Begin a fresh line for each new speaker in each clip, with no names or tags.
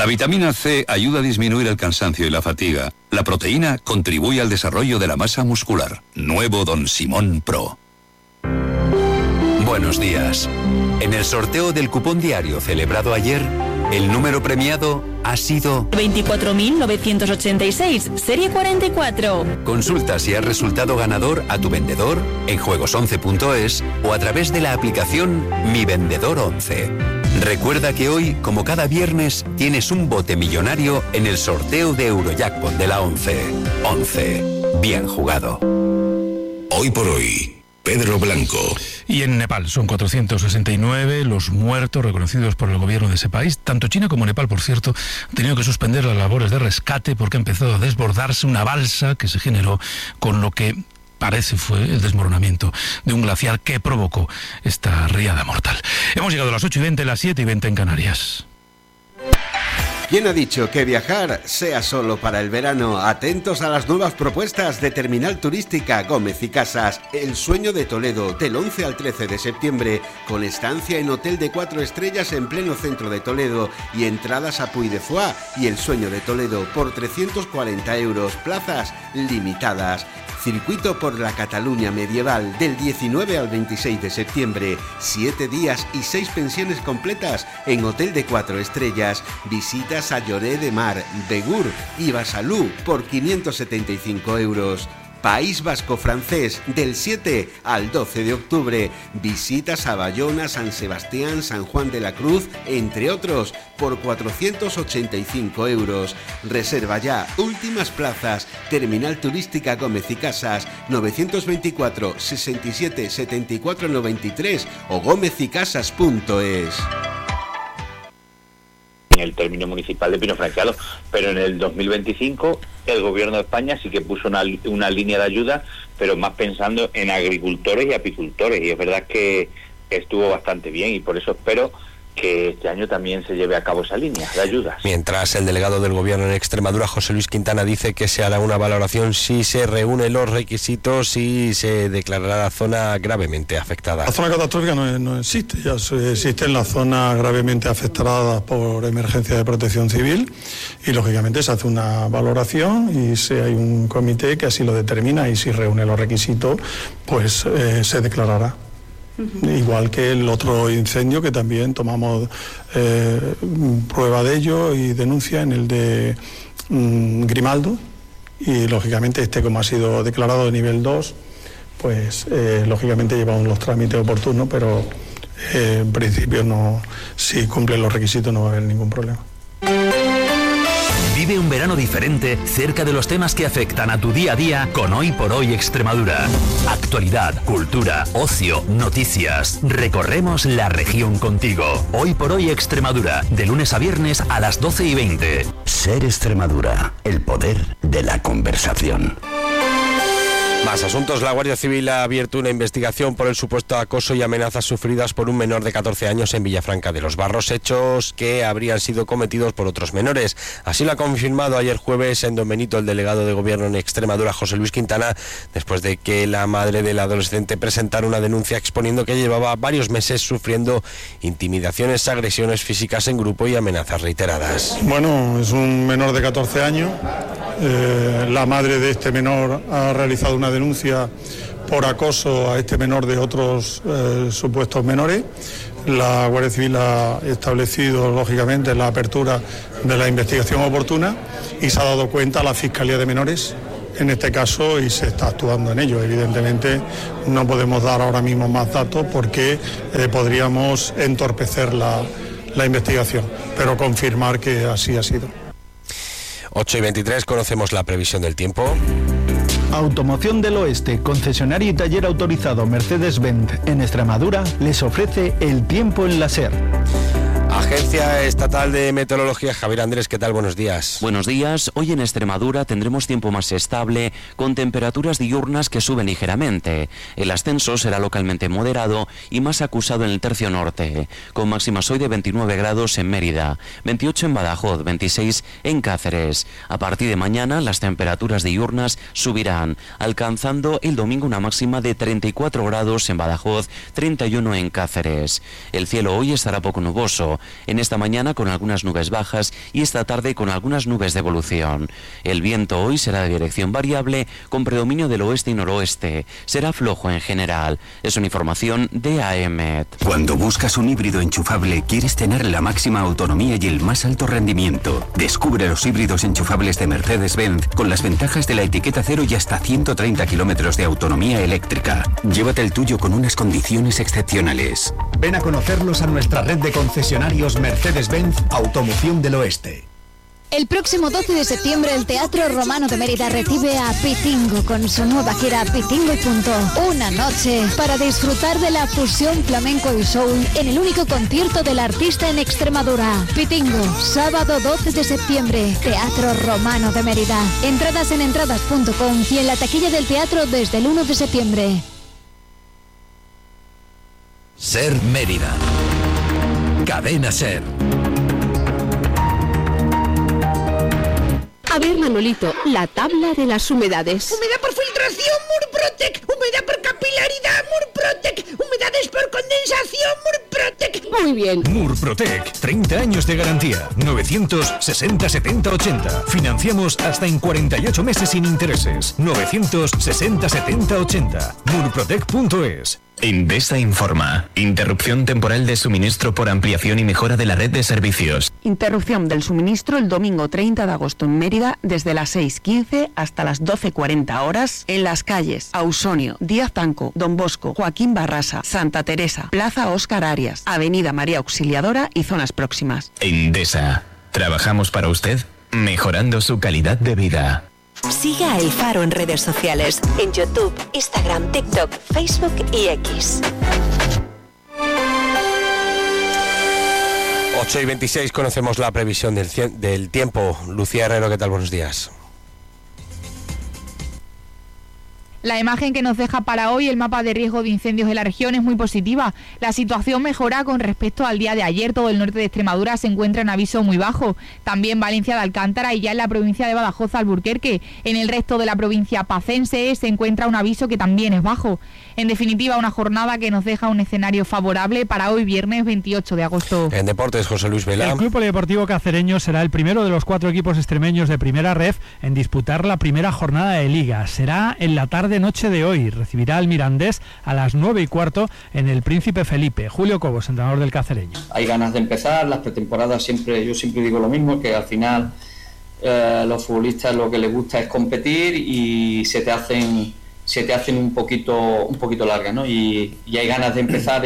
La vitamina C ayuda a disminuir el cansancio y la fatiga. La proteína contribuye al desarrollo de la masa muscular. Nuevo Don Simón Pro.
Buenos días. En el sorteo del cupón diario celebrado ayer, el número premiado ha sido
24.986, serie 44.
Consulta si has resultado ganador a tu vendedor en juegos11.es o a través de la aplicación Mi Vendedor 11. Recuerda que hoy, como cada viernes, tienes un bote millonario en el sorteo de Eurojackpot de la 11. 11. Bien jugado.
Hoy por hoy, Pedro Blanco.
Y en Nepal son 469 los muertos reconocidos por el gobierno de ese país. Tanto China como Nepal, por cierto, han tenido que suspender las labores de rescate porque ha empezado a desbordarse una balsa que se generó con lo que parece fue el desmoronamiento de un glaciar que provocó esta riada mortal. Hemos llegado a las 8:20, las 7:20 en Canarias.
¿Quién ha dicho que viajar sea solo para el verano? Atentos a las nuevas propuestas de Terminal Turística Gómez y Casas. El Sueño de Toledo, del 11 al 13 de septiembre, con estancia en hotel de 4 estrellas en pleno centro de Toledo y entradas a Puy de Foix y El Sueño de Toledo por 340 euros, plazas limitadas. Circuito por la Cataluña medieval, del 19 al 26 de septiembre, 7 días y 6 pensiones completas en hotel de 4 estrellas, visitas a Lloret de Mar, Begur y Basalú por 575 euros. País Vasco francés, del 7 al 12 de octubre. Visitas a Bayona, San Sebastián, San Juan de la Cruz, entre otros, por 485 euros. Reserva ya, últimas plazas. Terminal Turística Gómez y Casas, 924 67 74 93 o gómezycasas.es.
En el término municipal de Pino Franqueado, pero en el 2025 el gobierno de España sí que puso una línea de ayuda, pero más pensando en agricultores y apicultores, y es verdad que estuvo bastante bien y por eso espero que este año también se lleve a cabo esa línea de ayudas.
Mientras el delegado del gobierno en Extremadura, José Luis Quintana, dice que se hará una valoración si se reúnen los requisitos y se declarará la zona gravemente afectada.
La zona catastrófica no existe, ya existen las zonas gravemente afectadas por emergencia de protección civil y lógicamente se hace una valoración y si hay un comité que así lo determina y si reúne los requisitos, pues se declarará. Igual que el otro incendio que también tomamos prueba de ello y denuncia en el de Grimaldo y lógicamente como ha sido declarado de nivel 2 pues lógicamente llevamos los trámites oportunos, pero en principio no, si cumplen los requisitos no va a haber ningún problema.
Vive un verano diferente cerca de los temas que afectan a tu día a día con Hoy por Hoy Extremadura. Actualidad, cultura, ocio, noticias. Recorremos la región contigo. Hoy por Hoy Extremadura, de lunes a viernes a las 12:20.
Ser Extremadura, el poder de la conversación.
Más asuntos. La Guardia Civil ha abierto una investigación por el supuesto acoso y amenazas sufridas por un menor de 14 años en Villafranca de los Barros, hechos que habrían sido cometidos por otros menores. Así lo ha confirmado ayer jueves en Don Benito el delegado de Gobierno en Extremadura, José Luis Quintana, después de que la madre del adolescente presentara una denuncia exponiendo que llevaba varios meses sufriendo intimidaciones, agresiones físicas en grupo y amenazas reiteradas.
Bueno, es un menor de 14 años. La madre de este menor ha realizado una denuncia por acoso a este menor de otros supuestos menores. La Guardia Civil ha establecido, lógicamente, la apertura de la investigación oportuna y se ha dado cuenta a la Fiscalía de Menores en este caso y se está actuando en ello. Evidentemente no podemos dar ahora mismo más datos porque podríamos entorpecer la investigación, pero confirmar que así ha sido.
8:23, conocemos la previsión del tiempo.
Automoción del Oeste, concesionario y taller autorizado Mercedes-Benz en Extremadura, les ofrece el tiempo en la SER.
Agencia Estatal de Meteorología, Javier Andrés, ¿qué tal? Buenos días.
Buenos días. Hoy en Extremadura tendremos tiempo más estable, con temperaturas diurnas que suben ligeramente. El ascenso será localmente moderado y más acusado en el tercio norte, con máximas hoy de 29 grados en Mérida, 28 en Badajoz, 26 en Cáceres. A partir de mañana las temperaturas diurnas subirán, alcanzando el domingo una máxima de 34 grados en Badajoz, 31 en Cáceres. El cielo hoy estará poco nuboso, en esta mañana con algunas nubes bajas y esta tarde con algunas nubes de evolución. El viento hoy será de dirección variable con predominio del oeste y noroeste. Será flojo en general. Es una información de AEMET.
Cuando buscas un híbrido enchufable, quieres tener la máxima autonomía y el más alto rendimiento. Descubre los híbridos enchufables de Mercedes-Benz con las ventajas de la etiqueta cero y hasta 130 kilómetros de autonomía eléctrica. Llévate el tuyo con unas condiciones excepcionales.
Ven a conocerlos a nuestra red de concesionarios Mercedes-Benz Automoción del Oeste.
El próximo 12 de septiembre el Teatro Romano de Mérida recibe a Pitingo con su nueva gira Pitingo y Punto. Una noche para disfrutar de la fusión flamenco y soul en el único concierto del artista en Extremadura. Pitingo, sábado 12 de septiembre, Teatro Romano de Mérida. Entradas en entradas.com y en la taquilla del teatro desde el 1 de septiembre.
Ser Mérida. Cadena Ser.
A ver, Manolito, la tabla de las humedades.
Humedad por filtración, Murprotec. Humedad por capilaridad, Murprotec. Humedades por condensación, Murprotec.
Muy bien.
Murprotec, 30 años de garantía. 960 70 80. Financiamos hasta en 48 meses sin intereses. 960 70 80. Murprotec.es.
Endesa informa. Interrupción temporal de suministro por ampliación y mejora de la red de servicios.
Interrupción del suministro el domingo 30 de agosto en Mérida desde las 6:15 hasta las 12:40 horas en las calles Ausonio, Díaz Tanco, Don Bosco, Joaquín Barrasa, Santa Teresa, Plaza Óscar Arias, Avenida María Auxiliadora y zonas próximas.
Endesa. Trabajamos para usted, mejorando su calidad de vida.
Siga a El Faro en redes sociales, en YouTube, Instagram, TikTok, Facebook y X.
8:26, conocemos la previsión del tiempo. Lucía Herrero, ¿qué tal? Buenos días.
La imagen que nos deja para hoy el mapa de riesgo de incendios de la región es muy positiva. La situación mejora con respecto al día de ayer. Todo el norte de Extremadura se encuentra en aviso muy bajo. También Valencia de Alcántara y ya en la provincia de Badajoz, Alburquerque. En el resto de la provincia pacense se encuentra un aviso que también es bajo. En definitiva, una jornada que nos deja un escenario favorable para hoy viernes 28 de agosto.
En deportes, José Luis Vela.
El Club Polideportivo Cacereño será el primero de los 4 equipos extremeños de primera ref en disputar la primera jornada de Liga. Será en la tarde-noche de hoy. Recibirá al Mirandés a las 9:15 en el Príncipe Felipe. Julio Cobos, entrenador del Cacereño.
Hay ganas de empezar, las pretemporadas yo siempre digo lo mismo, que al final los futbolistas lo que les gusta es competir y se te hacen un poquito largas, ¿no? Y hay ganas de empezar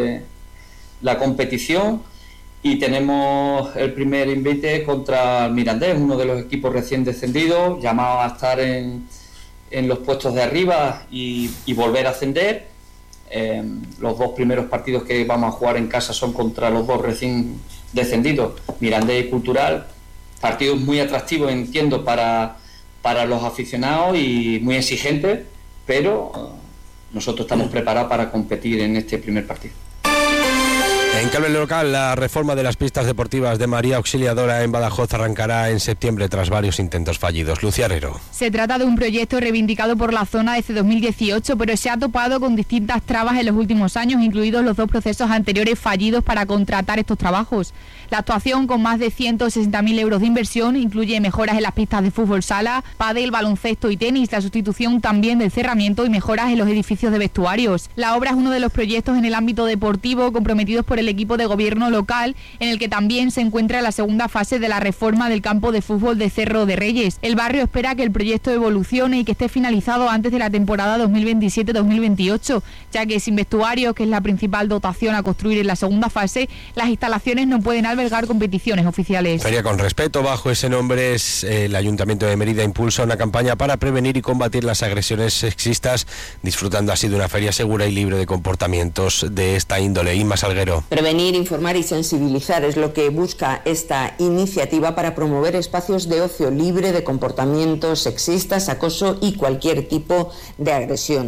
la competición y tenemos el primer invite contra el Mirandés, uno de los equipos recién descendidos, llamado a estar en los puestos de arriba y volver a ascender. Los 2 primeros partidos que vamos a jugar en casa son contra los 2 recién descendidos, Mirandés y Cultural. Partidos muy atractivos, entiendo, para los aficionados y muy exigentes, pero nosotros estamos preparados para competir en este primer partido.
En cable local, la reforma de las pistas deportivas de María Auxiliadora en Badajoz arrancará en septiembre tras varios intentos fallidos. Lucía Herrero.
Se trata de un proyecto reivindicado por la zona desde 2018, pero se ha topado con distintas trabas en los últimos años, incluidos los 2 procesos anteriores fallidos para contratar estos trabajos. La actuación, con más de 160.000 euros de inversión, incluye mejoras en las pistas de fútbol sala, pádel, baloncesto y tenis, la sustitución también del cerramiento y mejoras en los edificios de vestuarios. La obra es uno de los proyectos en el ámbito deportivo comprometidos por el equipo de gobierno local, en el que también se encuentra la segunda fase de la reforma del campo de fútbol de Cerro de Reyes. El barrio espera que el proyecto evolucione y que esté finalizado antes de la temporada 2027-2028, ya que sin vestuarios, que es la principal dotación a construir en la segunda fase, las instalaciones no pueden albergar competiciones oficiales.
Feria con respeto, bajo ese nombre, el Ayuntamiento de Mérida impulsa una campaña para prevenir y combatir las agresiones sexistas, disfrutando así de una feria segura y libre de comportamientos de esta índole. Inma Salguero.
Prevenir, informar y sensibilizar es lo que busca esta iniciativa para promover espacios de ocio libre de comportamientos sexistas, acoso y cualquier tipo de agresión.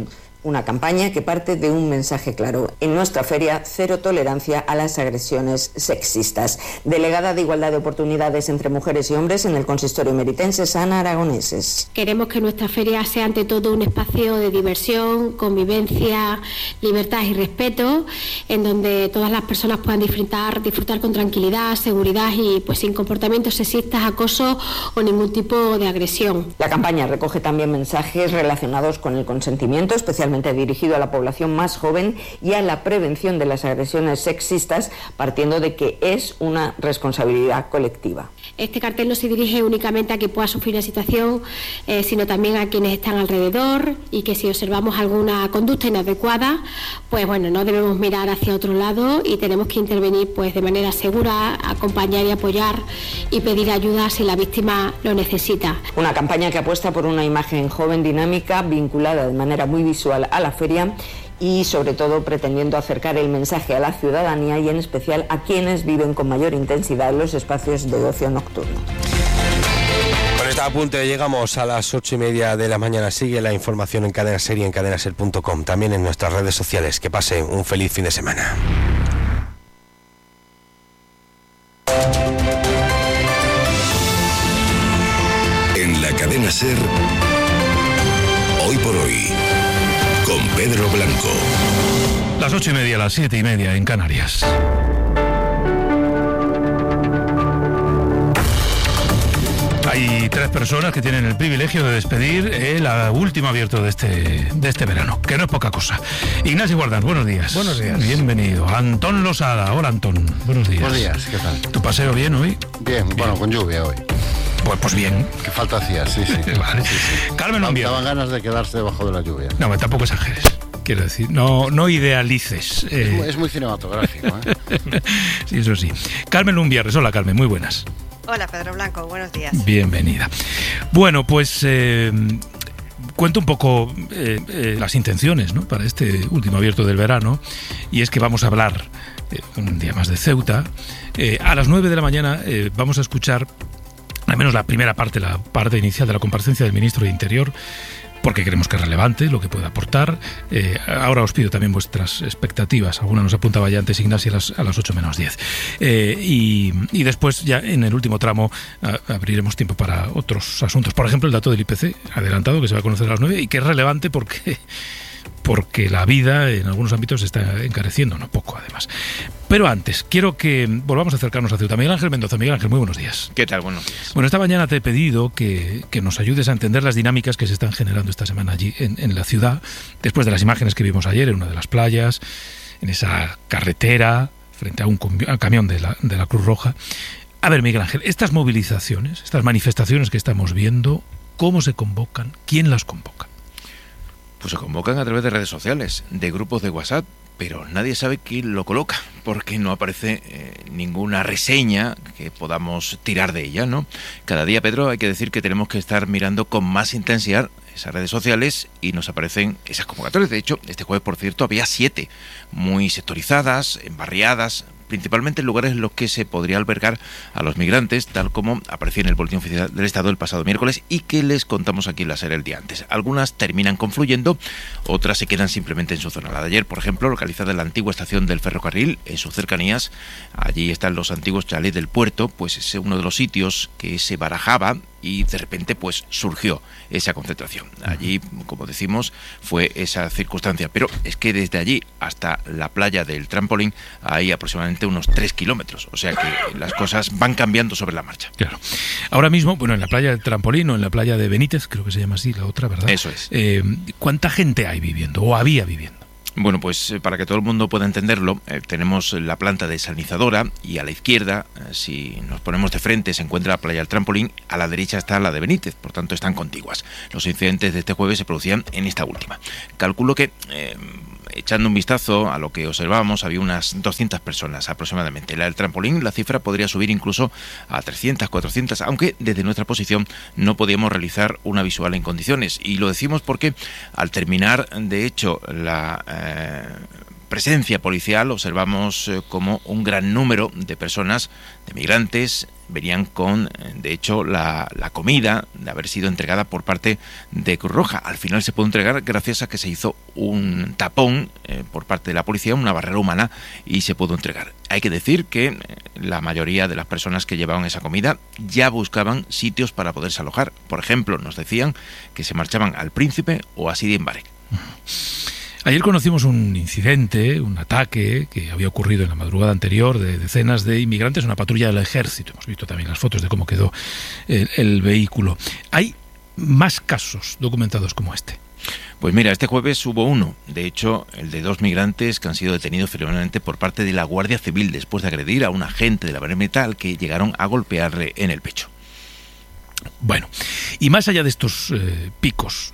Una campaña que parte de un mensaje claro. En nuestra feria, cero tolerancia a las agresiones sexistas. Delegada de Igualdad de Oportunidades entre Mujeres y Hombres en el Consistorio Meritense, Ana Aragoneses.
Queremos que nuestra feria sea ante todo un espacio de diversión, convivencia, libertad y respeto, en donde todas las personas puedan disfrutar con tranquilidad, seguridad y pues sin comportamientos sexistas, acoso o ningún tipo de agresión.
La campaña recoge también mensajes relacionados con el consentimiento, especialmente dirigido a la población más joven y a la prevención de las agresiones sexistas, partiendo de que es una responsabilidad colectiva.
Este cartel no se dirige únicamente a quien pueda sufrir la situación, sino también a quienes están alrededor, y que si observamos alguna conducta inadecuada, pues bueno, no debemos mirar hacia otro lado y tenemos que intervenir pues de manera segura, acompañar y apoyar y pedir ayuda si la víctima lo necesita.
Una campaña que apuesta por una imagen joven, dinámica, vinculada de manera muy visual a la feria y sobre todo pretendiendo acercar el mensaje a la ciudadanía y en especial a quienes viven con mayor intensidad los espacios de ocio nocturno.
Con este apunte llegamos a las 8:30 de la mañana. Sigue la información en Cadena Ser y en cadenaser.com, también en nuestras redes sociales. Que pase un feliz fin de semana.
En la Cadena Ser, Hoy por Hoy, con Pedro Blanco.
Las 8:30, las 7:30 en Canarias. Hay 3 personas que tienen el privilegio de despedir el último abierto de este verano, que no es poca cosa. Ignacio Guardans, buenos días.
Buenos días.
Bienvenido. Antón Losada. Hola, Antón. Buenos días.
Buenos días, ¿qué tal?
¿Tu paseo bien hoy?
Bien, bueno, con lluvia hoy.
Pues bien.
Que falta hacía, sí.
Vale.
Sí.
Carmen Lumbia.
Daban ganas de quedarse debajo de la lluvia.
No, tampoco exageres. Quiero decir, no idealices.
Es muy cinematográfico, ¿eh?
Sí, eso sí. Carmen Lumbierres. Hola, Carmen, muy buenas.
Hola, Pedro Blanco, buenos días.
Bienvenida. Bueno, pues cuento un poco las intenciones, ¿no?, para este último abierto del verano, y es que vamos a hablar un día más de Ceuta. A las 9 de la mañana vamos a escuchar al menos la primera parte, la parte inicial de la comparecencia del ministro de Interior, porque creemos que es relevante lo que puede aportar. Ahora os pido también vuestras expectativas. Alguna nos apuntaba ya antes Ignacio a las 8 menos 10. Y después, ya en el último tramo, abriremos tiempo para otros asuntos. Por ejemplo, el dato del IPC adelantado, que se va a conocer a las 9 y que es relevante porque la vida en algunos ámbitos se está encareciendo, no poco además. Pero antes, quiero que volvamos a acercarnos a Ceuta. Miguel Ángel Mendoza. Miguel Ángel, muy buenos días.
¿Qué tal? Buenos días.
Bueno, esta mañana te he pedido que nos ayudes a entender las dinámicas que se están generando esta semana allí en la ciudad, después de las imágenes que vimos ayer en una de las playas, en esa carretera, frente a un camión de la Cruz Roja. A ver, Miguel Ángel, estas movilizaciones, estas manifestaciones que estamos viendo, ¿cómo se convocan? ¿Quién las convoca?
Pues se convocan a través de redes sociales, de grupos de WhatsApp, pero nadie sabe quién lo coloca, porque no aparece ninguna reseña que podamos tirar de ella, ¿no? Cada día, Pedro, hay que decir que tenemos que estar mirando con más intensidad esas redes sociales y nos aparecen esas convocatorias. De hecho, este jueves, por cierto, había 7, muy sectorizadas, embarriadas, principalmente en lugares en los que se podría albergar a los migrantes, tal como aparecía en el Boletín Oficial del Estado el pasado miércoles y que les contamos aquí en la SER el día antes. Algunas terminan confluyendo, otras se quedan simplemente en su zona. La de ayer, por ejemplo, localizada en la antigua estación del ferrocarril, en sus cercanías, allí están los antiguos chalés del puerto, pues es uno de los sitios que se barajaba y de repente pues surgió esa concentración. Allí, como decimos, fue esa circunstancia, pero es que desde allí hasta la playa del Trampolín hay aproximadamente unos 3 kilómetros, o sea que las cosas van cambiando sobre la marcha.
Claro. Ahora mismo, bueno, en la playa del Trampolín o en la playa de Benítez, creo que se llama así la otra, ¿verdad?
Eso es.
¿Cuánta gente hay viviendo o había viviendo?
Bueno, pues para que todo el mundo pueda entenderlo, tenemos la planta desalinizadora y a la izquierda, si nos ponemos de frente, se encuentra la playa del Trampolín, a la derecha está la de Benítez, por tanto están contiguas. Los incidentes de este jueves se producían en esta última. Calculo que, echando un vistazo a lo que observábamos, había unas 200 personas aproximadamente. La del Trampolín, la cifra podría subir incluso a 300, 400, aunque desde nuestra posición no podíamos realizar una visual en condiciones. Y lo decimos porque al terminar, de hecho, la presencia policial observamos como un gran número de personas, de migrantes, venían con, de hecho, la comida de haber sido entregada por parte de Cruz Roja. Al final se pudo entregar gracias a que se hizo un tapón por parte de la policía, una barrera humana, y se pudo entregar. Hay que decir que la mayoría de las personas que llevaban esa comida ya buscaban sitios para poderse alojar. Por ejemplo, nos decían que se marchaban al Príncipe o a Sidi Mbarek.
Ayer conocimos un incidente, un ataque que había ocurrido en la madrugada anterior de decenas de inmigrantes, una patrulla del ejército. Hemos visto también las fotos de cómo quedó el vehículo. ¿Hay más casos documentados como este?
Pues mira, este jueves hubo uno, de hecho, el de 2 migrantes que han sido detenidos finalmente por parte de la Guardia Civil después de agredir a un agente de la Maremeta al que llegaron a golpearle en el pecho.
Bueno, y más allá de estos picos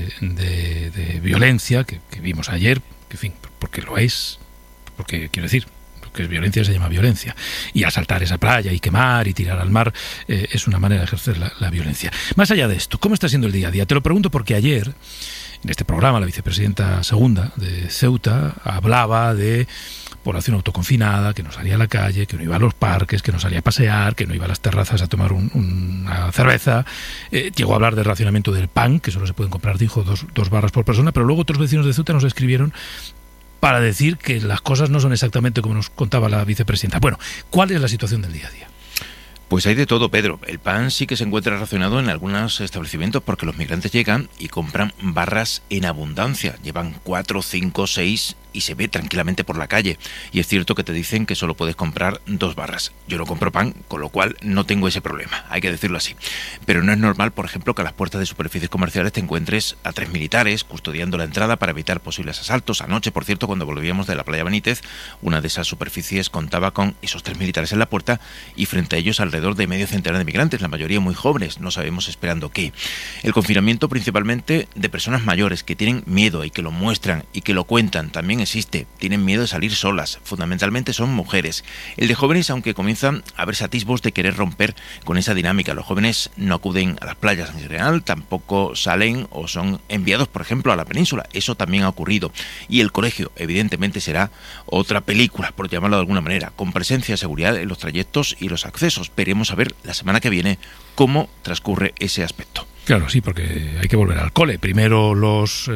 de violencia que vimos ayer, que en fin, porque lo es, porque quiero decir, porque es violencia, se llama violencia, y asaltar esa playa y quemar y tirar al mar es una manera de ejercer la violencia. Más allá de esto, ¿cómo está siendo el día a día? Te lo pregunto porque ayer, en este programa, la vicepresidenta segunda de Ceuta hablaba de población autoconfinada, que no salía a la calle, que no iba a los parques, que no salía a pasear, que no iba a las terrazas a tomar una cerveza. Llegó a hablar del racionamiento del pan, que solo se pueden comprar, dijo, dos barras por persona, pero luego otros vecinos de Ceuta nos escribieron para decir que las cosas no son exactamente como nos contaba la vicepresidenta. Bueno, ¿cuál es la situación del día a día?
Pues hay de todo, Pedro. El pan sí que se encuentra racionado en algunos establecimientos porque los migrantes llegan y compran barras en abundancia. Llevan 4, 5, 6 y se ve tranquilamente por la calle. Y es cierto que te dicen que solo puedes comprar 2 barras. Yo no compro pan, con lo cual no tengo ese problema, hay que decirlo así. Pero no es normal, por ejemplo, que a las puertas de superficies comerciales te encuentres a 3 militares custodiando la entrada para evitar posibles asaltos. Anoche, por cierto, cuando volvíamos de la playa Benítez, una de esas superficies contaba con esos 3 militares en la puerta y frente a ellos alrededor de medio centenar de migrantes, la mayoría muy jóvenes, no sabemos esperando qué. El confinamiento principalmente de personas mayores que tienen miedo y que lo muestran y que lo cuentan, también existe. Tienen miedo de salir solas, fundamentalmente son mujeres. El de jóvenes, aunque comienzan a verse atisbos de querer romper con esa dinámica. Los jóvenes no acuden a las playas en general, tampoco salen o son enviados, por ejemplo, a la península. Eso también ha ocurrido. Y el colegio, evidentemente, será otra película, por llamarlo de alguna manera, con presencia de seguridad en los trayectos y los accesos. Veremos a ver la semana que viene cómo transcurre ese aspecto.
Claro, sí, porque hay que volver al cole. Primero los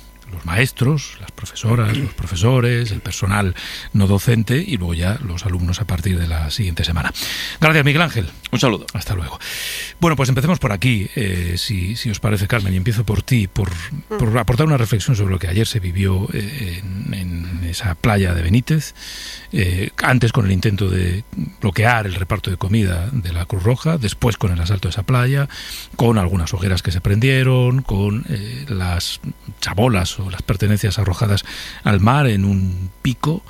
maestros, las profesoras, los profesores, el personal no docente y luego ya los alumnos a partir de la siguiente semana. Gracias, Miguel Ángel.
Un saludo.
Hasta luego. Bueno, pues empecemos por aquí, si os parece, Carmen, y empiezo por ti, por aportar una reflexión sobre lo que ayer se vivió en esa playa de Benítez, antes con el intento de bloquear el reparto de comida de la Cruz Roja, después con el asalto de esa playa, con algunas hogueras que se prendieron, con las chabolas o las pertenencias arrojadas al mar en un pico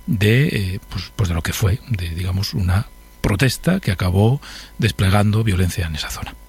de de lo que fue, de digamos, una protesta que acabó desplegando violencia en esa zona.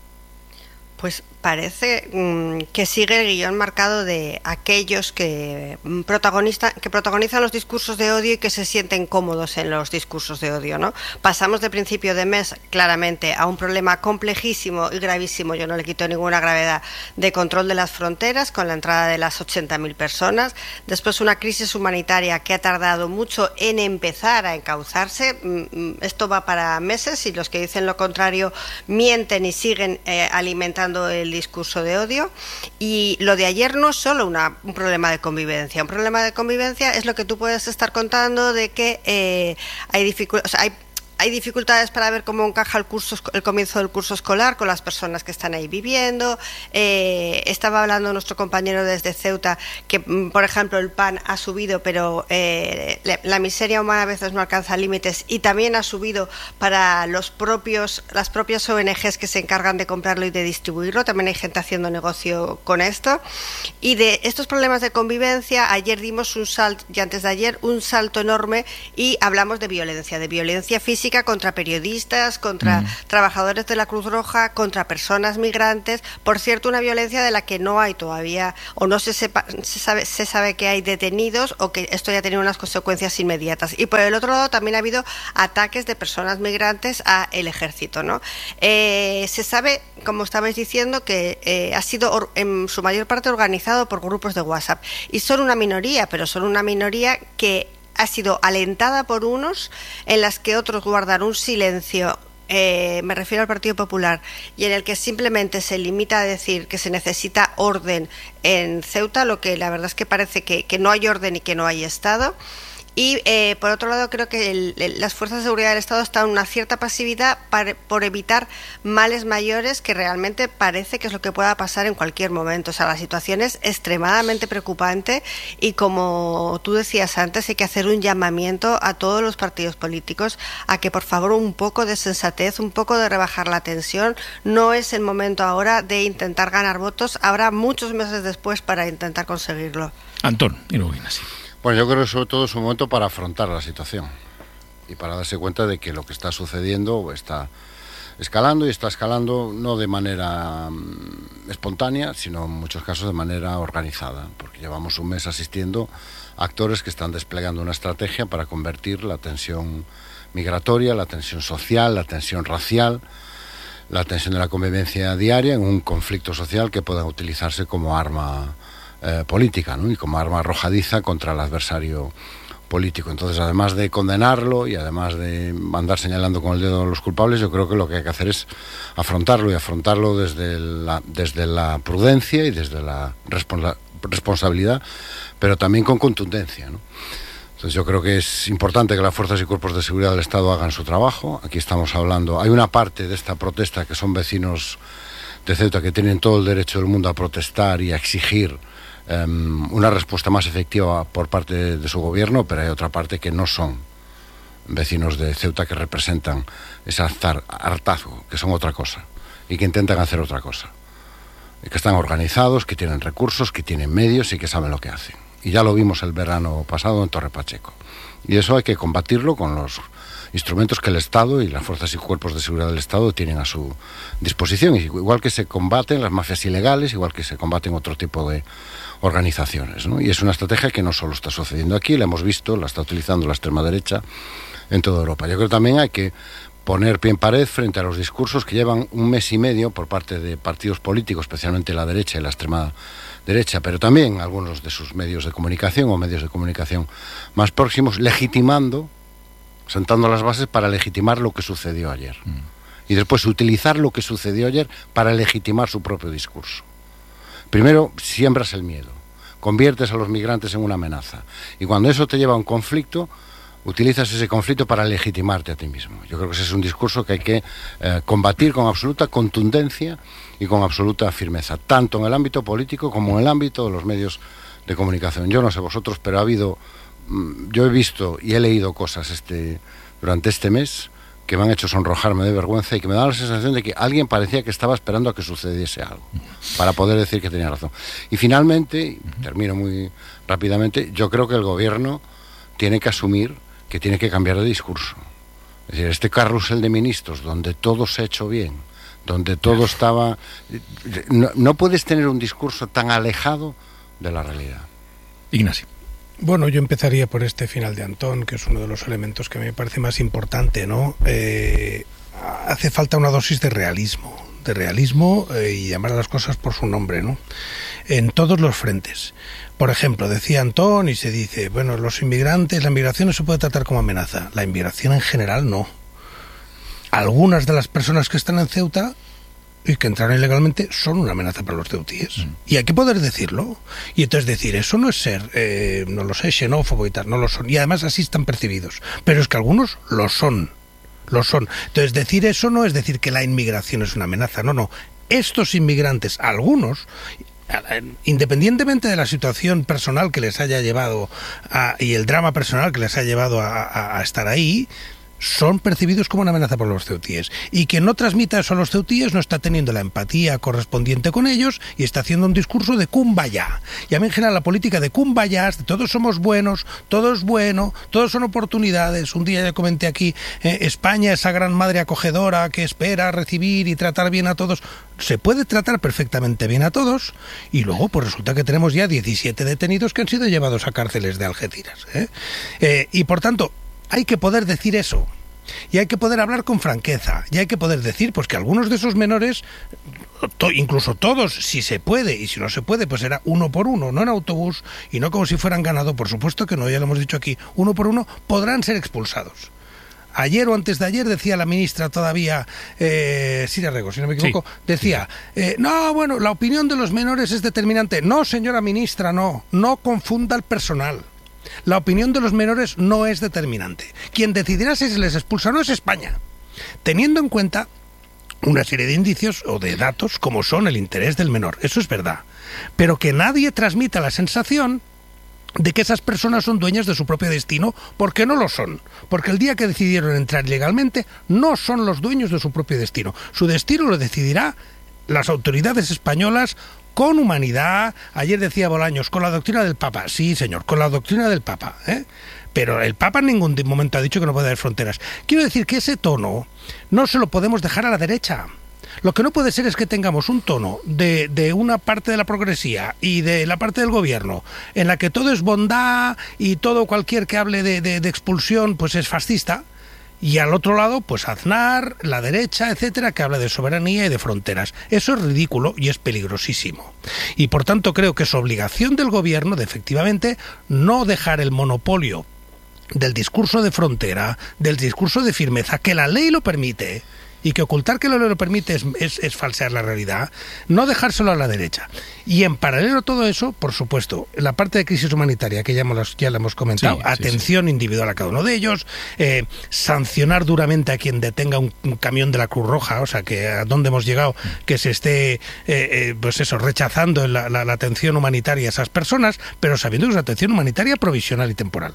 Pues parece que sigue el guión marcado de aquellos que protagonizan los discursos de odio y que se sienten cómodos en los discursos de odio, ¿no? Pasamos de principio de mes claramente a un problema complejísimo y gravísimo, yo no le quito ninguna gravedad, de control de las fronteras con la entrada de las 80.000 personas, después una crisis humanitaria que ha tardado mucho en empezar a encauzarse. Esto va para meses y los que dicen lo contrario mienten y siguen alimentando el discurso de odio. Y lo de ayer no es solo un problema de convivencia. Un problema de convivencia es lo que tú puedes estar contando de que hay dificultades para ver cómo encaja el comienzo del curso escolar con las personas que están ahí viviendo. Estaba hablando nuestro compañero desde Ceuta que, por ejemplo, el pan ha subido, pero la miseria humana a veces no alcanza límites, y también ha subido para las propias ONGs que se encargan de comprarlo y de distribuirlo. También hay gente haciendo negocio con esto. Y de estos problemas de convivencia, ayer dimos un salto, y antes de ayer, un salto enorme, y hablamos de violencia física política contra periodistas, contra trabajadores de la Cruz Roja, contra personas migrantes. Por cierto, una violencia de la que no hay todavía, o no se sabe que hay detenidos, o que esto ya ha tenido unas consecuencias inmediatas. Y por el otro lado también ha habido ataques de personas migrantes a el ejército, ¿no? Se sabe, como estabais diciendo, que ha sido en su mayor parte organizado por grupos de WhatsApp, y son una minoría, pero son una minoría que ha sido alentada por unos, en las que otros guardan un silencio, me refiero al Partido Popular, y en el que simplemente se limita a decir que se necesita orden en Ceuta, lo que la verdad es que parece que no hay orden y que no hay Estado. Y por otro lado, creo que las fuerzas de seguridad del Estado están en una cierta pasividad por evitar males mayores, que realmente parece que es lo que pueda pasar en cualquier momento. O sea, la situación es extremadamente preocupante, y como tú decías antes, hay que hacer un llamamiento a todos los partidos políticos a que, por favor, un poco de sensatez, un poco de rebajar la tensión. No es el momento ahora de intentar ganar votos, habrá muchos meses después para intentar conseguirlo.
Antón, y luego viene así.
Bueno, yo creo que sobre todo es un momento para afrontar la situación y para darse cuenta de que lo que está sucediendo está escalando, y está escalando no de manera espontánea, sino en muchos casos de manera organizada, porque llevamos un mes asistiendo a actores que están desplegando una estrategia para convertir la tensión migratoria, la tensión social, la tensión racial, la tensión de la convivencia diaria en un conflicto social que pueda utilizarse como arma política, ¿no? Y como arma arrojadiza contra el adversario político. Entonces, además de condenarlo y además de andar señalando con el dedo a los culpables, yo creo que lo que hay que hacer es afrontarlo, y afrontarlo desde la prudencia y desde la responsabilidad, pero también con contundencia, ¿no? Entonces, yo creo que es importante que las fuerzas y cuerpos de seguridad del Estado hagan su trabajo. Aquí estamos hablando, hay una parte de esta protesta que son vecinos de Ceuta que tienen todo el derecho del mundo a protestar y a exigir una respuesta más efectiva por parte de su gobierno, pero hay otra parte que no son vecinos de Ceuta, que representan ese hartazgo, que son otra cosa y que intentan hacer otra cosa, y que están organizados, que tienen recursos, que tienen medios y que saben lo que hacen. Y ya lo vimos el verano pasado en Torre Pacheco, y eso hay que combatirlo con los instrumentos que el Estado y las fuerzas y cuerpos de seguridad del Estado tienen a su disposición, igual que se combaten las mafias ilegales, igual que se combaten otro tipo de organizaciones, ¿no? Y es una estrategia que no solo está sucediendo aquí, la hemos visto, la está utilizando la extrema derecha en toda Europa. Yo creo que también hay que poner pie en pared frente a los discursos que llevan un mes y medio por parte de partidos políticos, especialmente la derecha y la extrema derecha, pero también algunos de sus medios de comunicación o medios de comunicación más próximos, legitimando, sentando las bases para legitimar lo que sucedió ayer. Y después utilizar lo que sucedió ayer para legitimar su propio discurso. Primero, siembras el miedo, conviertes a los migrantes en una amenaza. Y cuando eso te lleva a un conflicto, utilizas ese conflicto para legitimarte a ti mismo. Yo creo que ese es un discurso que hay que combatir con absoluta contundencia y con absoluta firmeza, tanto en el ámbito político como en el ámbito de los medios de comunicación. Yo no sé vosotros, pero yo he visto y he leído cosas durante este mes que me han hecho sonrojarme de vergüenza y que me da la sensación de que alguien parecía que estaba esperando a que sucediese algo para poder decir que tenía razón. Y finalmente, termino muy rápidamente, yo creo que el gobierno tiene que asumir que tiene que cambiar de discurso. Es decir, este carrusel de ministros donde todo se ha hecho bien, donde todo estaba... No puedes tener un discurso tan alejado de la realidad.
Ignacio.
Bueno, yo empezaría por este final de Antón, que es uno de los elementos que me parece más importante, ¿no? Hace falta una dosis de realismo y llamar a las cosas por su nombre, ¿no? En todos los frentes. Por ejemplo, decía Antón y se dice, bueno, los inmigrantes, la inmigración no se puede tratar como amenaza. La inmigración en general no. Algunas de las personas que están en Ceuta y que entraron ilegalmente son una amenaza para los ceutíes. Y hay que poder decirlo. Y entonces decir, eso no es ser, no lo sé, xenófobo y tal, no lo son. Y además así están percibidos. Pero es que algunos lo son. Lo son. Entonces decir eso no es decir que la inmigración es una amenaza. No. Estos inmigrantes, algunos, independientemente de la situación personal que les haya llevado y el drama personal que les ha llevado a estar ahí, son percibidos como una amenaza por los ceutíes. Y quien no transmita eso a los ceutíes no está teniendo la empatía correspondiente con ellos y está haciendo un discurso de kumbaya. Y a mí en general la política de kumbayas, de todos somos buenos, todo es bueno, todos son oportunidades. Un día ya comenté aquí, España, esa gran madre acogedora que espera recibir y tratar bien a todos. Se puede tratar perfectamente bien a todos y luego pues resulta que tenemos ya 17 detenidos que han sido llevados a cárceles de Algeciras. Y por tanto, hay que poder decir eso. Y hay que poder hablar con franqueza. Y hay que poder decir pues que algunos de esos menores, incluso todos, si se puede, y si no se puede, pues será uno por uno, no en autobús, y no como si fueran ganado, por supuesto que no, ya lo hemos dicho aquí, uno por uno, podrán ser expulsados. Ayer o antes de ayer decía la ministra todavía, Sira Rego, si no me equivoco, decía, no, bueno, la opinión de los menores es determinante. No, señora ministra, no confunda el personal. La opinión de los menores no es determinante. Quien decidirá si se les expulsa o no es España, teniendo en cuenta una serie de indicios o de datos como son el interés del menor. Eso es verdad. Pero que nadie transmita la sensación de que esas personas son dueñas de su propio destino, porque no lo son. Porque el día que decidieron entrar ilegalmente, no son los dueños de su propio destino. Su destino lo decidirá las autoridades españolas con humanidad. Ayer decía Bolaños, con la doctrina del Papa. Sí, señor, con la doctrina del Papa, Pero el Papa en ningún momento ha dicho que no puede haber fronteras. Quiero decir que ese tono no se lo podemos dejar a la derecha. Lo que no puede ser es que tengamos un tono de una parte de la progresía y de la parte del gobierno en la que todo es bondad y todo cualquier que hable de expulsión pues es fascista, y al otro lado pues Aznar, la derecha, etcétera, que habla de soberanía y de fronteras. Eso es ridículo y es peligrosísimo. Y por tanto creo que es obligación del gobierno de efectivamente no dejar el monopolio del discurso de frontera, del discurso de firmeza, que la ley lo permite, y que ocultar que la ley lo permite es falsear la realidad, no dejárselo a la derecha. Y en paralelo a todo eso, por supuesto, la parte de crisis humanitaria, que ya la hemos comentado, atención individual a cada uno de ellos, sancionar duramente a quien detenga un camión de la Cruz Roja, o sea, que a dónde hemos llegado, que se esté, pues eso, rechazando la atención humanitaria a esas personas, pero sabiendo que es una atención humanitaria provisional y temporal.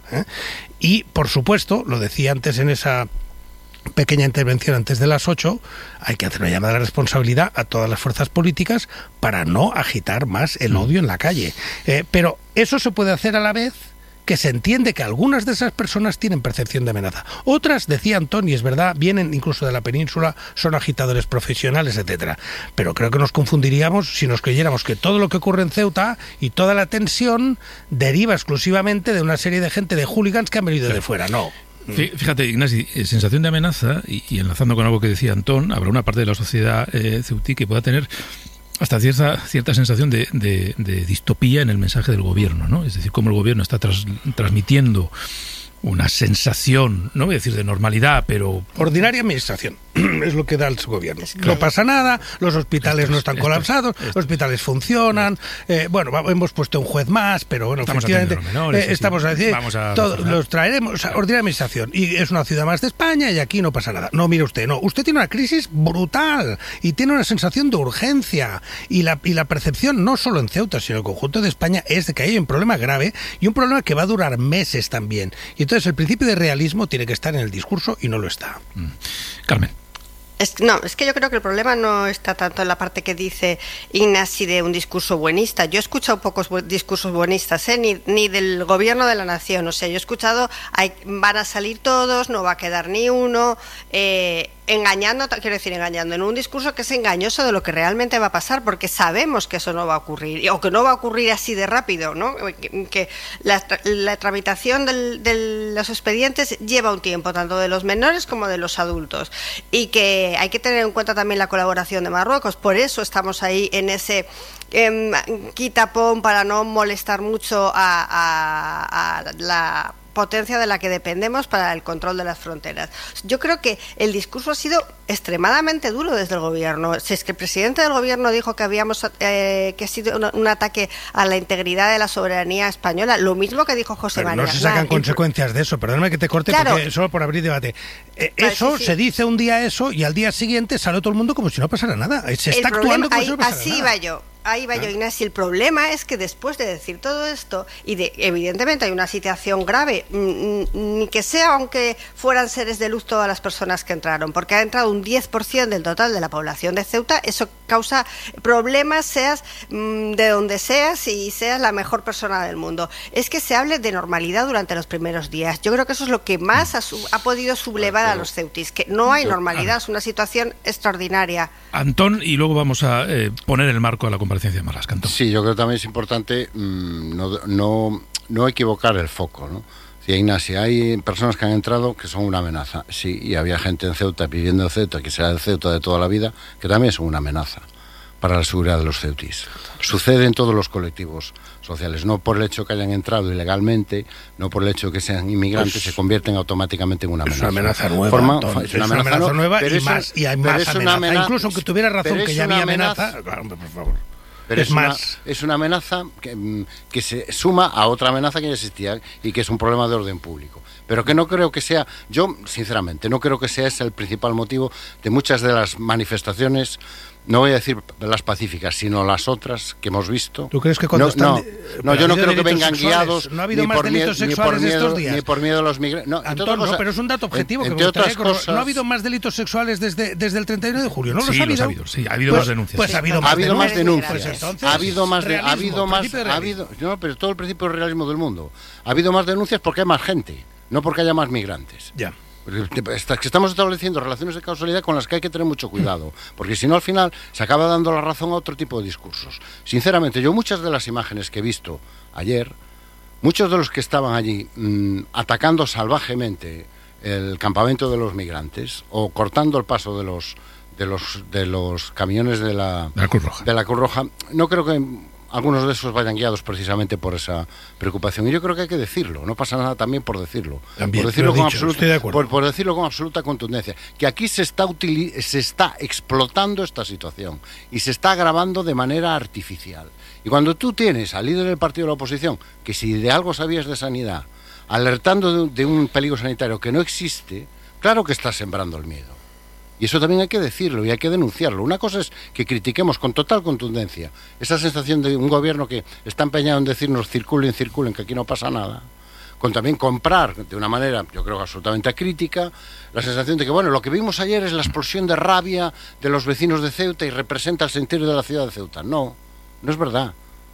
Y, por supuesto, lo decía antes en esa pequeña intervención antes de las 8, hay que hacer una llamada de responsabilidad a todas las fuerzas políticas para no agitar más el odio en la calle. Pero eso se puede hacer a la vez que se entiende que algunas de esas personas tienen percepción de amenaza. Otras, decía Antón, y es verdad, vienen incluso de la península, son agitadores profesionales, etcétera. Pero creo que nos confundiríamos si nos creyéramos que todo lo que ocurre en Ceuta y toda la tensión deriva exclusivamente de una serie de gente, de hooligans que han venido de fuera. No.
Fíjate, Ignasi, sensación de amenaza, y enlazando con algo que decía Antón, habrá una parte de la sociedad ceutí que pueda tener hasta cierta sensación de distopía en el mensaje del gobierno, ¿no? Es decir, cómo el gobierno está transmitiendo una sensación, no voy a decir de normalidad, pero...
Ordinaria administración, es lo que da el gobierno. Claro. No pasa nada, los hospitales no están colapsados, los hospitales funcionan, bueno, hemos puesto un juez más, pero bueno,
estamos
efectivamente
menores,
estamos a decir, los traeremos, o sea, ordinaria administración, y es una ciudad más de España y aquí no pasa nada. No, mire usted, no, usted tiene una crisis brutal y tiene una sensación de urgencia, y la percepción no solo en Ceuta, sino en el conjunto de España es de que hay un problema grave y un problema que va a durar meses también. Y entonces el principio de realismo tiene que estar en el discurso y no lo está.
Carmen.
Es que yo creo que el problema no está tanto en la parte que dice Ignasi de un discurso buenista. Yo he escuchado pocos discursos buenistas, ni del gobierno de la nación. O sea, yo he escuchado, van a salir todos, no va a quedar ni uno, engañando en un discurso que es engañoso de lo que realmente va a pasar, porque sabemos que eso no va a ocurrir, o que no va a ocurrir así de rápido, ¿no? Que la tramitación de los expedientes lleva un tiempo, tanto de los menores como de los adultos, y que hay que tener en cuenta también la colaboración de Marruecos. Por eso estamos ahí en ese quitapón, para no molestar mucho a la potencia de la que dependemos para el control de las fronteras. Yo creo que el discurso ha sido extremadamente duro desde el gobierno. Si es que el presidente del gobierno dijo que que ha sido un ataque a la integridad de la soberanía española, lo mismo que dijo José María.
No se sacan consecuencias de eso, perdóname que te corte, claro, porque solo por abrir debate. Eso, sí. Se dice un día eso y al día siguiente sale todo el mundo como si no pasara nada. Se está actuando como si no pasara nada.
ahí va yo, Inés, y el problema es que después de decir todo esto, evidentemente hay una situación grave, ni que sea aunque fueran seres de luz todas las personas que entraron, porque ha entrado un 10% del total de la población de Ceuta, eso causa problemas, seas de donde seas y seas la mejor persona del mundo. Es que se hable de normalidad durante los primeros días. Yo creo que eso es lo que más ha podido sublevar a los ceutis, que no hay normalidad, es una situación extraordinaria.
Antón, y luego vamos a poner el marco a la comparecencia de Marlaska. Antón.
Sí, yo creo que también es importante no equivocar el foco, ¿no? Sí, Ignacia, hay personas que han entrado que son una amenaza, sí, y había gente en Ceuta, viviendo en Ceuta, que será de Ceuta de toda la vida, que también son una amenaza para la seguridad de los ceutis. Sucede en todos los colectivos sociales, no por el hecho que hayan entrado ilegalmente, no por el hecho que sean inmigrantes, pues se convierten automáticamente en una amenaza.
Es una amenaza nueva.
Es una amenaza nueva
y hay más amenaza. Incluso aunque tuviera razón que ya había amenaza, por favor.
Pero es una amenaza que se suma a otra amenaza que ya existía y que es un problema de orden público. Pero que no creo que sea, yo sinceramente, no creo que sea ese el principal motivo de muchas de las manifestaciones, no voy a decir las pacíficas, sino las otras que hemos visto.
¿Tú crees que cuando
yo no creo que vengan guiados
no ha habido más delitos sexuales estos días?
Ni por miedo a los migrantes. No,
Antón, no, pero es un dato objetivo que me gustaría cosas... ¿No ha habido más delitos sexuales desde el 31 de julio? ¿No los ha habido?
Sí, ha habido más denuncias.
Pues ha habido más denuncias.
Ha habido más no, pero todo el principio del realismo del mundo. Ha habido más denuncias porque hay más gente, no porque haya más migrantes.
Ya.
Estamos estableciendo relaciones de causalidad con las que hay que tener mucho cuidado, porque si no al final se acaba dando la razón a otro tipo de discursos. Sinceramente, yo muchas de las imágenes que he visto ayer, muchos de los que estaban allí atacando salvajemente el campamento de los migrantes o cortando el paso de los camiones de la Cruz Roja, no creo que algunos de esos vayan guiados precisamente por esa preocupación. Y yo creo que hay que decirlo, no pasa nada también por decirlo.
También,
por decirlo
por
decirlo con absoluta contundencia. Que aquí se está explotando esta situación y se está agravando de manera artificial. Y cuando tú tienes al líder del partido de la oposición, que si de algo sabías de sanidad, alertando de un peligro sanitario que no existe, claro que estás sembrando el miedo. Y eso también hay que decirlo y hay que denunciarlo. Una cosa es que critiquemos con total contundencia esa sensación de un gobierno que está empeñado en decirnos circulen, que aquí no pasa nada. Con también comprar de una manera, yo creo, absolutamente acrítica, la sensación de que, bueno, lo que vimos ayer es la explosión de rabia de los vecinos de Ceuta y representa el sentir de la ciudad de Ceuta. No es verdad.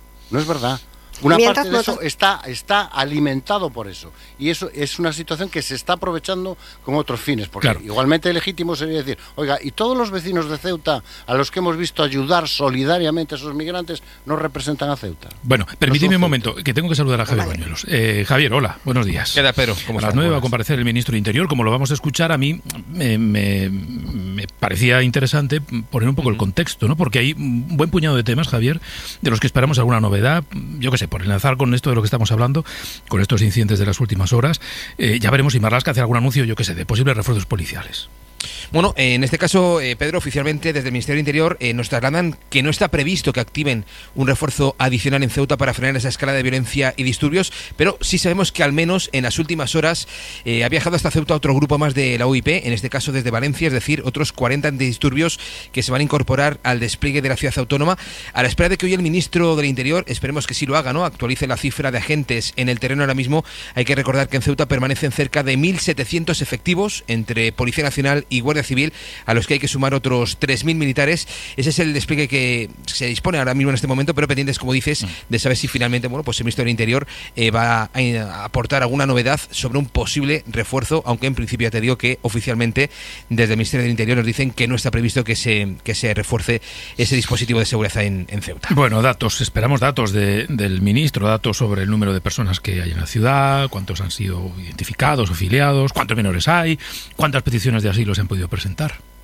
Una parte de eso está alimentado por eso. Y eso es una situación que se está aprovechando con otros fines. Porque igualmente legítimo sería decir, oiga, y todos los vecinos de Ceuta a los que hemos visto ayudar solidariamente a esos migrantes no representan a Ceuta.
Bueno, permíteme un momento, que tengo que saludar a Javier Bañuelos. Javier, hola, buenos días.
¿Qué tal, Pedro?
A las 9 va a comparecer el ministro de Interior. Como lo vamos a escuchar, a mí me parecía interesante poner un poco el contexto, ¿no? Porque hay un buen puñado de temas, Javier, de los que esperamos alguna novedad. Yo qué sé, por enlazar con esto de lo que estamos hablando, con estos incidentes de las últimas horas, ya veremos si Marlaska hace algún anuncio, yo qué sé, de posibles refuerzos policiales.
Bueno, en este caso, Pedro, oficialmente desde el Ministerio del Interior nos trasladan que no está previsto que activen un refuerzo adicional en Ceuta para frenar esa escalada de violencia y disturbios, pero sí sabemos que al menos en las últimas horas ha viajado hasta Ceuta otro grupo más de la UIP, en este caso desde Valencia, es decir, otros 40 antidisturbios que se van a incorporar al despliegue de la ciudad autónoma, a la espera de que hoy el ministro del Interior, esperemos que sí lo haga, ¿no?, actualice la cifra de agentes en el terreno ahora mismo. Hay que recordar que en Ceuta permanecen cerca de 1.700 efectivos entre Policía Nacional y Guardia Civil, a los que hay que sumar otros 3.000 militares. Ese es el despliegue que se dispone ahora mismo en este momento, pero pendientes, como dices, de saber si finalmente, bueno, pues el ministro del Interior va a aportar alguna novedad sobre un posible refuerzo, aunque en principio ya te digo que oficialmente desde el Ministerio del Interior nos dicen que no está previsto que se refuerce ese dispositivo de seguridad en Ceuta.
Bueno, esperamos datos del ministro, datos sobre el número de personas que hay en la ciudad, cuántos han sido identificados o filiados, cuántos menores hay, cuántas peticiones de asilo se han podido presentar.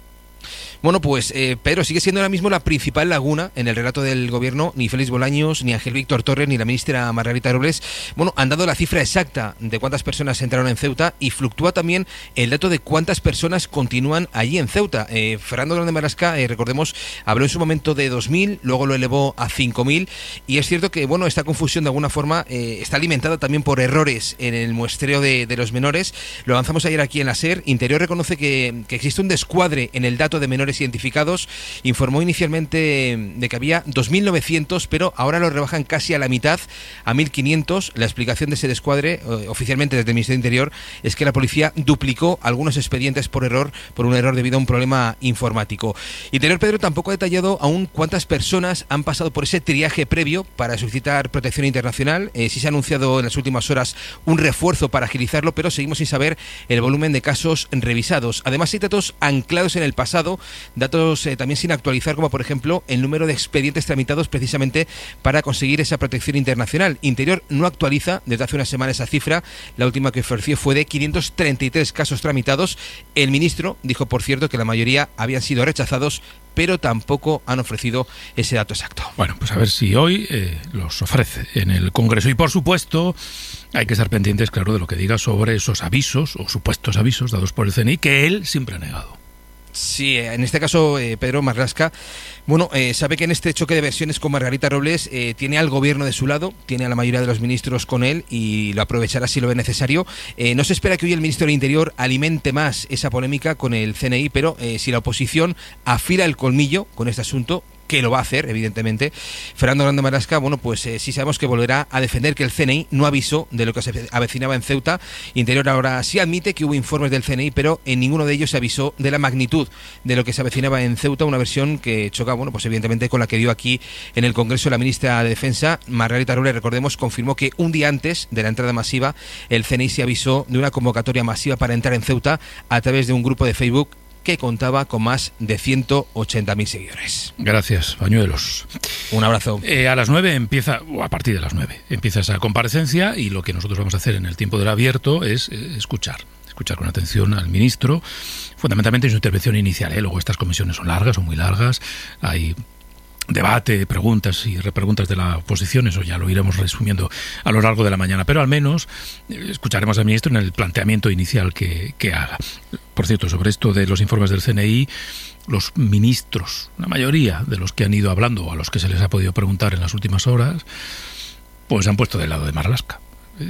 Bueno, pues Pedro, sigue siendo ahora mismo la principal laguna en el relato del gobierno. Ni Félix Bolaños, ni Ángel Víctor Torres, ni la ministra Margarita Robles, bueno, han dado la cifra exacta de cuántas personas entraron en Ceuta, y fluctúa también el dato de cuántas personas continúan allí en Ceuta. Fernando Grande Marlaska, recordemos, habló en su momento de 2.000, luego lo elevó a 5.000, y es cierto que, bueno, esta confusión de alguna forma está alimentada también por errores en el muestreo de los menores. Lo avanzamos ayer aquí en la SER. Interior reconoce que existe un descuadre en el dato de menores menores identificados. Informó inicialmente de que había 2.900, pero ahora lo rebajan casi a la mitad, a 1.500. La explicación de ese descuadre, oficialmente desde el Ministerio del Interior, es que la policía duplicó algunos expedientes por un error debido a un problema informático. Interior, Pedro, tampoco ha detallado aún cuántas personas han pasado por ese triaje previo para solicitar protección internacional. Sí se ha anunciado en las últimas horas un refuerzo para agilizarlo, pero seguimos sin saber el volumen de casos revisados. Además, hay datos anclados en el pasado, datos también sin actualizar, como por ejemplo el número de expedientes tramitados precisamente para conseguir esa protección internacional. Interior no actualiza desde hace unas semanas esa cifra. La última que ofreció fue de 533 casos tramitados. El ministro dijo, por cierto, que la mayoría habían sido rechazados, pero tampoco han ofrecido ese dato exacto.
Bueno, pues a ver si hoy los ofrece en el Congreso. Y por supuesto, hay que estar pendientes, claro, de lo que diga sobre esos avisos o supuestos avisos dados por el CNI, que él siempre ha negado.
Sí, en este caso, Pedro Marlaska, bueno, sabe que en este choque de versiones con Margarita Robles tiene al gobierno de su lado, tiene a la mayoría de los ministros con él y lo aprovechará si lo ve necesario. No se espera que hoy el ministro del Interior alimente más esa polémica con el CNI, pero si la oposición afila el colmillo con este asunto, que lo va a hacer, evidentemente, Fernando Grande Marlaska, bueno, pues sí sabemos que volverá a defender que el CNI no avisó de lo que se avecinaba en Ceuta. Interior ahora sí admite que hubo informes del CNI, pero en ninguno de ellos se avisó de la magnitud de lo que se avecinaba en Ceuta, una versión que choca, bueno, pues evidentemente con la que dio aquí en el Congreso la ministra de Defensa, Margarita Robles, recordemos, confirmó que un día antes de la entrada masiva, el CNI se avisó de una convocatoria masiva para entrar en Ceuta a través de un grupo de Facebook que contaba con más de 180.000 seguidores.
Gracias, pañuelos.
Un abrazo.
A las 9 empieza, o a partir de las 9, empieza esa comparecencia y lo que nosotros vamos a hacer en el tiempo del abierto es escuchar con atención al ministro, fundamentalmente en su intervención inicial. Luego estas comisiones son largas, son muy largas, hay debate, preguntas y repreguntas de la oposición, eso ya lo iremos resumiendo a lo largo de la mañana, pero al menos escucharemos al ministro en el planteamiento inicial que haga. Por cierto, sobre esto de los informes del CNI, los ministros, la mayoría de los que han ido hablando o a los que se les ha podido preguntar en las últimas horas, pues se han puesto del lado de Marlaska.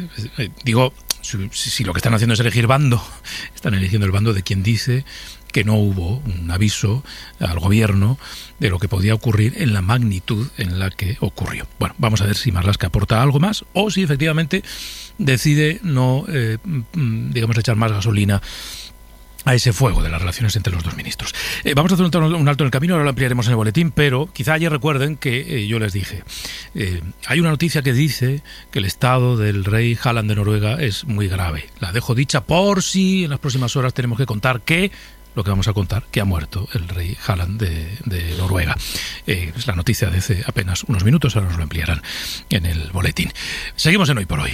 Digo, si lo que están haciendo es elegir bando, están eligiendo el bando de quien dice que no hubo un aviso al gobierno de lo que podía ocurrir en la magnitud en la que ocurrió. Bueno, vamos a ver si Marlaska aporta algo más o si efectivamente decide no, digamos, echar más gasolina a ese fuego de las relaciones entre los dos ministros. Vamos a hacer un alto en el camino, ahora lo ampliaremos en el boletín, pero quizá ayer recuerden que yo les dije, hay una noticia que dice que el estado del rey Harald de Noruega es muy grave. La dejo dicha por si en las próximas horas tenemos que contar lo que vamos a contar, que ha muerto el rey Harald de Noruega. Es la noticia de hace apenas unos minutos, ahora nos lo ampliarán en el boletín. Seguimos en Hoy por Hoy.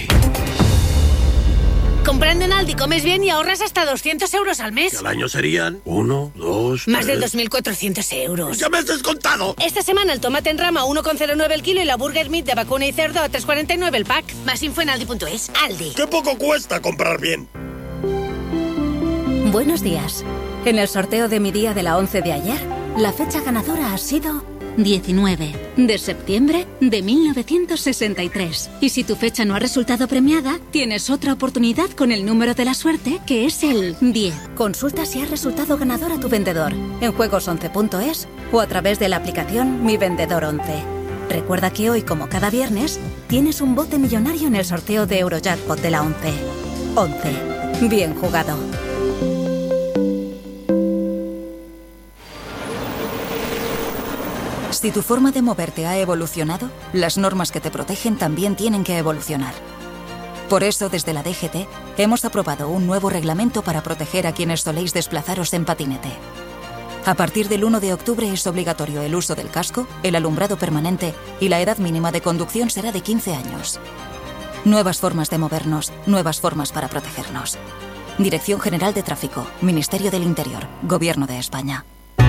Comprando en Aldi comes bien y ahorras hasta 200 euros al mes.
¿Y al año serían? 1, 2,
Más de 2.400 euros.
¡Ya me has descontado!
Esta semana el tomate en rama a 1,09 el kilo y la burger meat de vacuna y cerdo a 3,49 el pack. Más info en aldi.es. Aldi.
¡Qué poco cuesta comprar bien!
Buenos días. En el sorteo de mi día de la 11 de ayer, la fecha ganadora ha sido 19 de septiembre de 1963. Y si tu fecha no ha resultado premiada, tienes otra oportunidad con el número de la suerte, que es el 10. Consulta si has resultado ganador a tu vendedor en juegos11.es o a través de la aplicación Mi Vendedor 11. Recuerda que hoy, como cada viernes, tienes un bote millonario en el sorteo de Eurojackpot de la 11. 11. Bien jugado.
Si tu forma de moverte ha evolucionado, las normas que te protegen también tienen que evolucionar. Por eso, desde la DGT, hemos aprobado un nuevo reglamento para proteger a quienes soléis desplazaros en patinete. A partir del 1 de octubre es obligatorio el uso del casco, el alumbrado permanente y la edad mínima de conducción será de 15 años. Nuevas formas de movernos, nuevas formas para protegernos. Dirección General de Tráfico, Ministerio del Interior, Gobierno de España.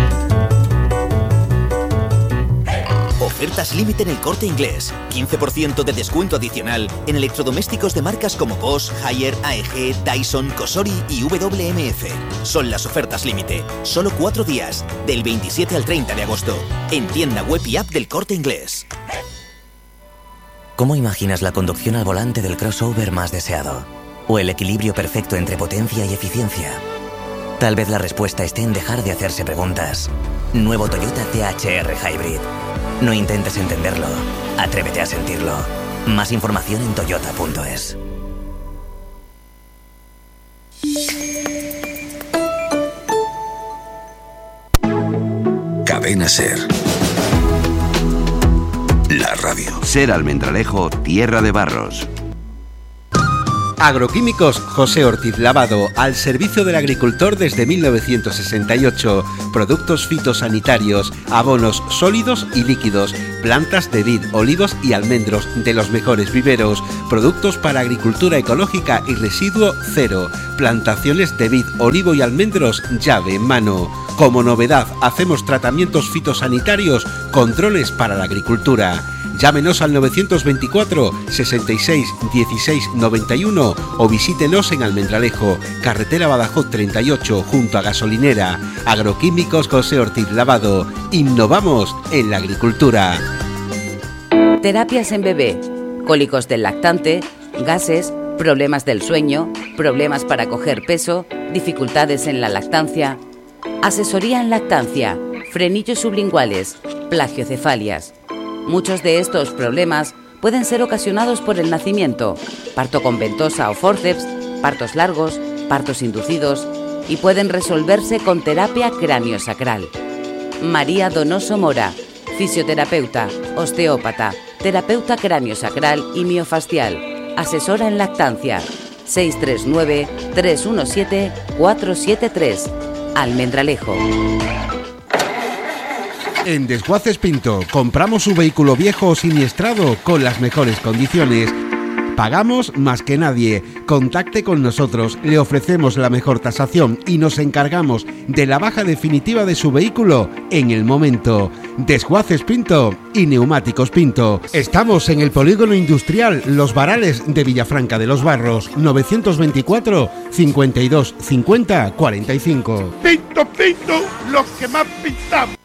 Ofertas límite en El Corte Inglés. 15% de descuento adicional en electrodomésticos de marcas como Bosch, Haier, AEG, Dyson, Cosori y WMF. Son las ofertas límite. Solo 4 días, del 27 al 30 de agosto. En tienda web y app del Corte Inglés.
¿Cómo imaginas la conducción al volante del crossover más deseado? ¿O el equilibrio perfecto entre potencia y eficiencia? Tal vez la respuesta esté en dejar de hacerse preguntas Nuevo Toyota CHR Hybrid. No intentes entenderlo, atrévete a sentirlo. Más información en toyota.es.
Cadena SER. La radio.
SER Almendralejo, tierra de barros.
Agroquímicos José Ortiz Lavado, al servicio del agricultor desde 1968. Productos fitosanitarios, abonos sólidos y líquidos, plantas de vid, olivos y almendros de los mejores viveros, productos para agricultura ecológica y residuo cero, plantaciones de vid, olivo y almendros llave en mano. Como novedad, hacemos tratamientos fitosanitarios, controles para la agricultura. Llámenos al 924 66 16 91 o visítenos en Almendralejo, carretera Badajoz 38, junto a gasolinera. Agroquímicos José Ortiz Lavado. Innovamos en la agricultura.
Terapias en bebé, cólicos del lactante, gases, problemas del sueño, problemas para coger peso, dificultades en la lactancia. Asesoría en lactancia, frenillos sublinguales, plagiocefalias. Muchos de estos problemas pueden ser ocasionados por el nacimiento, parto con ventosa o fórceps, partos largos, partos inducidos y pueden resolverse con terapia craniosacral. María Donoso Mora, fisioterapeuta, osteópata, terapeuta craniosacral y miofascial, asesora en lactancia. 639-317-473, Almendralejo.
En Desguaces Pinto, compramos su vehículo viejo o siniestrado con las mejores condiciones. Pagamos más que nadie. Contacte con nosotros, le ofrecemos la mejor tasación y nos encargamos de la baja definitiva de su vehículo en el momento. Desguaces Pinto y Neumáticos Pinto. Estamos en el Polígono Industrial Los Varales de Villafranca de los Barros, 924 52 50 45.
Pinto, Pinto, los que más pintamos.